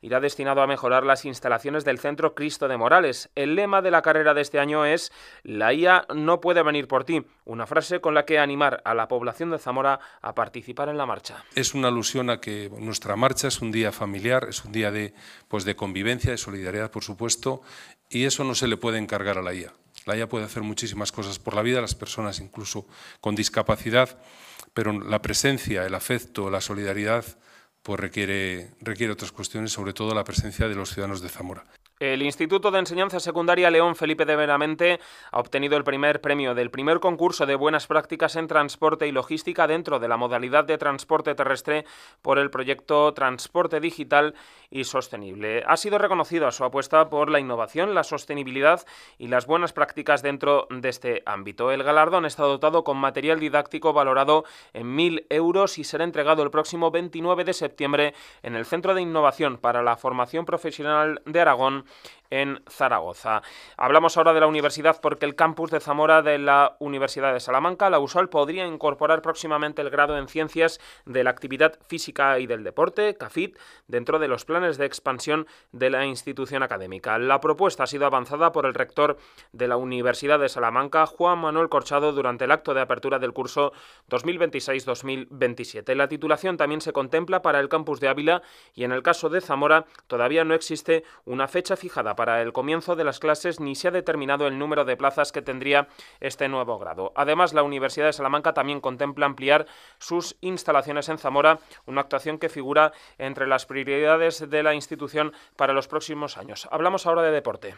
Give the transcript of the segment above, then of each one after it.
irá destinado a mejorar las instalaciones del Centro Cristo de Morales. El lema de la carrera de este año es «La IA no puede venir por ti», una frase con la que animar a la población de Zamora a participar en la marcha. Es una alusión a que nuestra marcha es un día familiar, es un día de convivencia, de solidaridad, por supuesto, y eso no se le puede encargar a la IA. La IA puede hacer muchísimas cosas por la vida, las personas incluso con discapacidad, pero la presencia, el afecto, la solidaridad, pues requiere otras cuestiones, sobre todo la presencia de los ciudadanos de Zamora. El Instituto de Enseñanza Secundaria León Felipe de Benavente ha obtenido el primer premio del primer concurso de buenas prácticas en transporte y logística dentro de la modalidad de transporte terrestre por el proyecto Transporte Digital y Sostenible. Ha sido reconocido a su apuesta por la innovación, la sostenibilidad y las buenas prácticas dentro de este ámbito. El galardón está dotado con material didáctico valorado en 1.000 euros y será entregado el próximo 29 de septiembre en el Centro de Innovación para la Formación Profesional de Aragón, en Zaragoza. Hablamos ahora de la universidad porque el campus de Zamora de la Universidad de Salamanca, la USOL, podría incorporar próximamente el grado en Ciencias de la Actividad Física y del Deporte, CAFID, dentro de los planes de expansión de la institución académica. La propuesta ha sido avanzada por el rector de la Universidad de Salamanca, Juan Manuel Corchado, durante el acto de apertura del curso 2026-2027. La titulación también se contempla para el campus de Ávila y en el caso de Zamora todavía no existe una fecha fijada para el comienzo de las clases ni se ha determinado el número de plazas que tendría este nuevo grado. Además, la Universidad de Salamanca también contempla ampliar sus instalaciones en Zamora, una actuación que figura entre las prioridades de la institución para los próximos años. Hablamos ahora de deporte.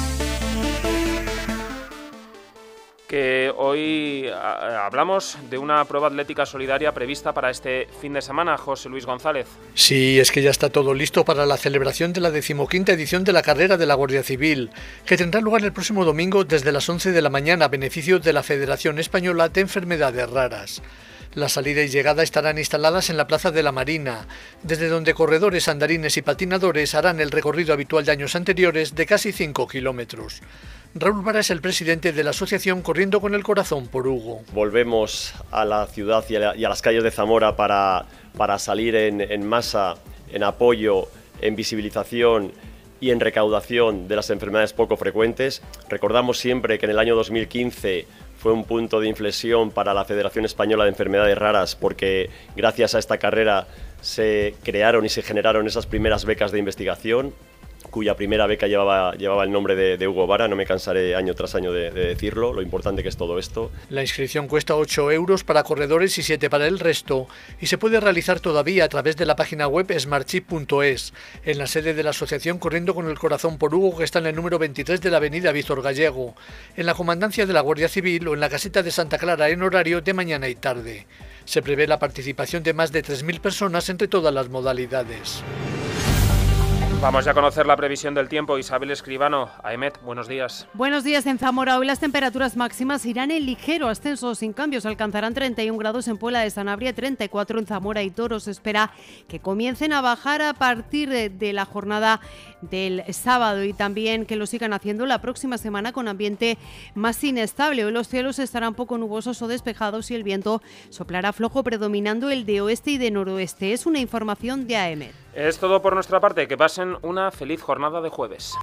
Que hoy hablamos de una prueba atlética solidaria prevista para este fin de semana. José Luis González. Sí, es que ya está todo listo para la celebración de la 15ª edición de la carrera de la Guardia Civil, que tendrá lugar el próximo domingo desde las 11 de la mañana a beneficio de la Federación Española de Enfermedades Raras. La salida y llegada estarán instaladas en la Plaza de la Marina, desde donde corredores, andarines y patinadores harán el recorrido habitual de años anteriores de casi 5 kilómetros. Raúl Vara es el presidente de la asociación Corriendo con el Corazón por Hugo. Volvemos a la ciudad y a las calles de Zamora para salir en masa, en apoyo, en visibilización y en recaudación de las enfermedades poco frecuentes. Recordamos siempre que en el año 2015 fue un punto de inflexión para la Federación Española de Enfermedades Raras porque gracias a esta carrera se crearon y se generaron esas primeras becas de investigación, cuya primera beca llevaba el nombre de Hugo Vara. No me cansaré año tras año de decirlo, lo importante que es todo esto. La inscripción cuesta 8 euros para corredores y 7 para el resto, y se puede realizar todavía a través de la página web smartchip.es, en la sede de la asociación Corriendo con el Corazón por Hugo, que está en el número 23 de la avenida Víctor Gallego, en la comandancia de la Guardia Civil o en la caseta de Santa Clara en horario de mañana y tarde. Se prevé la participación de más de 3.000 personas entre todas las modalidades. Vamos ya a conocer la previsión del tiempo. Isabel Escribano, AEMET, buenos días. Buenos días en Zamora. Hoy las temperaturas máximas irán en ligero ascenso sin cambios. Alcanzarán 31 grados en Puebla de Sanabria, 34 en Zamora y Toro. Se espera que comiencen a bajar a partir de la jornada del sábado y también que lo sigan haciendo la próxima semana con ambiente más inestable. Hoy los cielos estarán poco nubosos o despejados y el viento soplará flojo, predominando el de oeste y de noroeste. Es una información de AEMET. Es todo por nuestra parte. Que pasen una feliz jornada de jueves.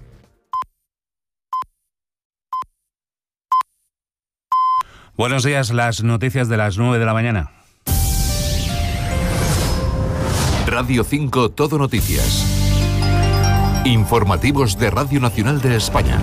Buenos días, las noticias de las 9 de la mañana. Radio 5 Todo Noticias. Informativos de Radio Nacional de España.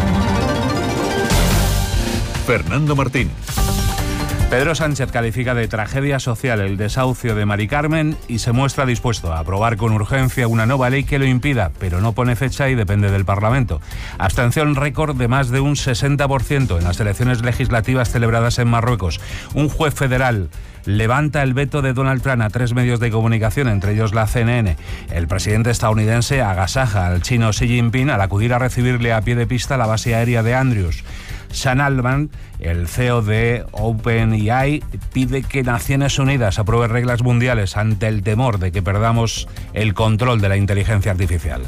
Fernando Martín. Pedro Sánchez califica de tragedia social el desahucio de Mari Carmen y se muestra dispuesto a aprobar con urgencia una nueva ley que lo impida, pero no pone fecha y depende del Parlamento. Abstención récord de más de un 60% en las elecciones legislativas celebradas en Marruecos. Un juez federal levanta el veto de Donald Trump a 3 medios de comunicación, entre ellos la CNN. El presidente estadounidense agasaja al chino Xi Jinping al acudir a recibirle a pie de pista a la base aérea de Andrews. Sam Altman, el CEO de OpenAI, pide que Naciones Unidas apruebe reglas mundiales ante el temor de que perdamos el control de la inteligencia artificial.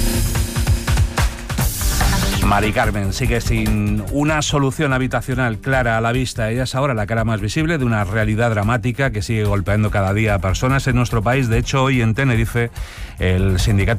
Mari Carmen sigue sin una solución habitacional clara a la vista. Ella es ahora la cara más visible de una realidad dramática que sigue golpeando cada día a personas en nuestro país. De hecho, hoy en Tenerife, el sindicato